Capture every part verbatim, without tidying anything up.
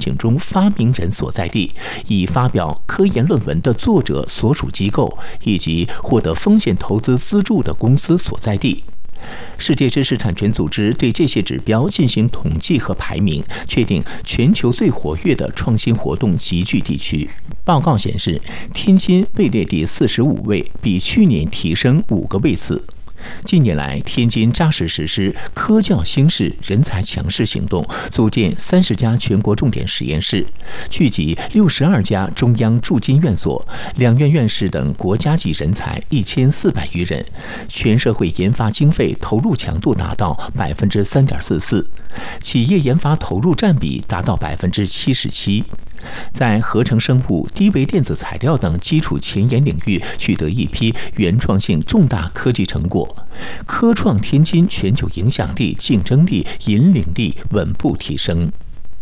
景中发明人所在地，已发表科研论文的作者所属机构以及获得风险投资资助的公司所在地。世界知识产权组织对这些指标进行统计和排名，确定全球最活跃的创新活动集聚地区。报告显示，天津位列第四十五位，比去年提升五个位次。近年来，天津扎实实施科教兴市、人才强势行动，组建三十家全国重点实验室，聚集六十二家中央驻京院所、两院院士等国家级人才一千四百余人，全社会研发经费投入强度达到百分之三点四四，企业研发投入占比达到百分之七十七。在合成生物、低维电子材料等基础前沿领域取得一批原创性重大科技成果，科创天津全球影响力、竞争力、引领力稳步提升。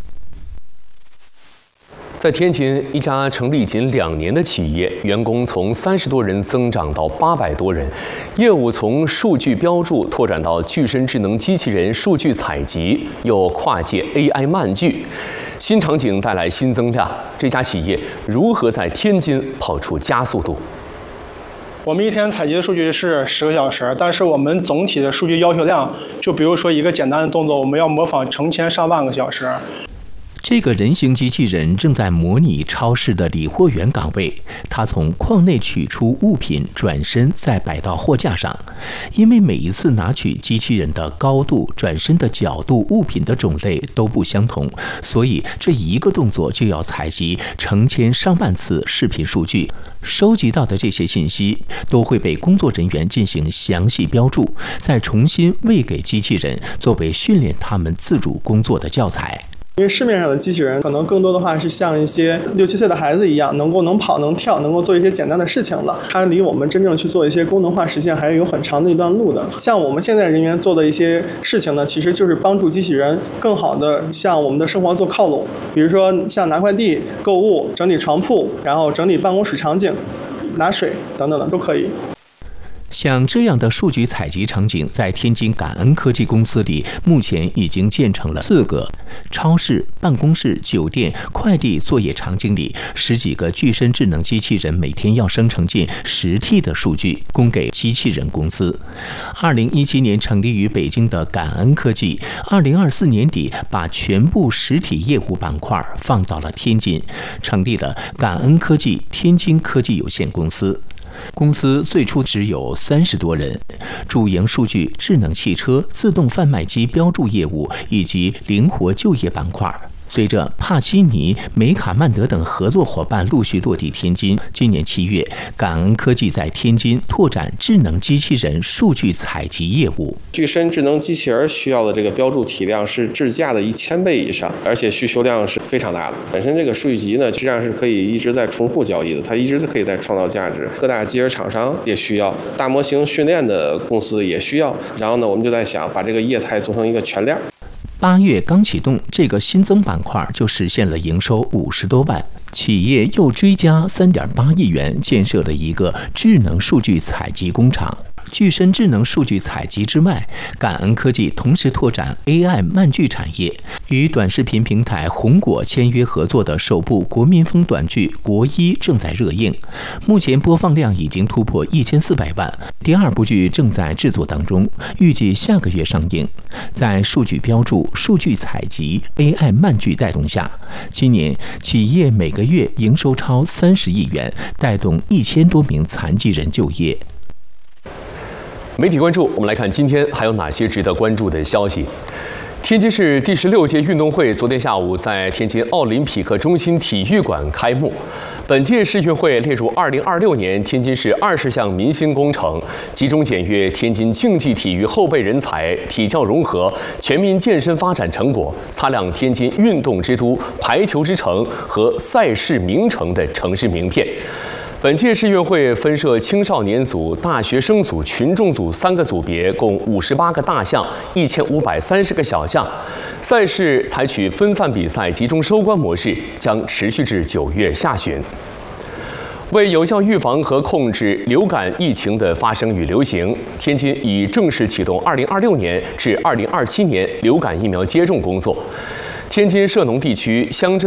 在天津，一家成立仅两年的企业，员工从三十多人增长到八百多人，业务从数据标注拓展到具身智能机器人数据采集，又跨界 A I 漫聚。新场景带来新增量，这家企业如何在天津跑出加速度？ 我们一天采集的数据是十个小时，但是我们总体的数据要求量，就比如说一个简单的动作，我们要模仿成千上万个小时。 这个人形机器人正在模拟超市的理货员岗位，它从框内取出物品，转身再摆到货架上。因为每一次拿取机器人的高度、转身的角度、物品的种类都不相同，所以这一个动作就要采集成千上万次视频数据。收集到的这些信息都会被工作人员进行详细标注，再重新喂给机器人，作为训练他们自主工作的教材。 因为市面上的机器人可能更多的话是像一些六七岁的孩子一样，能够能跑能跳，能够做一些简单的事情了。它离我们真正去做一些功能化实现还是有很长的一段路的。像我们现在人员做的一些事情呢，其实就是帮助机器人更好的向我们的生活做靠拢。比如说像拿快递、购物、整理床铺，然后整理办公室场景、拿水等等的都可以。 像这样的数据采集场景，在天津感恩科技公司里，目前已经建成了四个。超市、办公室、酒店、快递作业场景里，十几个具身智能机器人每天要生成近十 T 的数据，供给机器人公司。二零一七年成立于北京的感恩科技，二零二四年底把全部实体业务板块放到了天津，成立了感恩科技天津科技有限公司。公司最初只有三十多人，主营数据、智能汽车、自动贩卖机标注业务以及灵活就业板块。随着帕西尼、梅卡曼德等合作伙伴陆续落地天津，今年七月，感恩科技在天津拓展智能机器人数据采集业务。 具身智能机器人需要的这个标注体量是智驾的一千倍以上，而且需求量是非常大的。本身这个数据集呢，实际上是可以一直在重复交易的，它一直是可以在创造价值。各大机器人厂商也需要，大模型训练的公司也需要。然后呢，我们就在想把这个业态做成一个全链。 八月刚启动，这个新增板块就实现了营收五十多万，企业又追加三点八亿元建设了一个智能数据采集工厂。具身智能数据采集之外，感恩科技同时拓展 A I 漫剧产业，与短视频平台红果签约合作的首部国民风短剧《国一》正在热映，目前播放量已经突破一千四百万。第二部剧正在制作当中，预计下个月上映。在数据标注、数据采集、A I 漫剧带动下，今年企业每个月营收超三十亿元，带动一千多名残疾人就业。 媒体关注，我们来看今天还有哪些值得关注的消息。天津市第十六届运动会昨天下午在天津奥林匹克中心体育馆开幕。本届世运会列入二零二六年天津市二十项民兴工程，集中检阅天津竞技体育后备人才、体教融合、全民健身发展成果，擦亮天津运动之都、排球之城和赛事名城的城市名片。本届世运会分设青少年组、大学生组、群众组三个组别，共五十八个大项，一千五百三十个小项。赛事采取分散比赛、集中收官模式，将持续至九月下旬。为有效预防和控制流感疫情的发生与流行，天津已正式启动二零二六年至二零二七年流感疫苗接种工作。天津涉农地区乡镇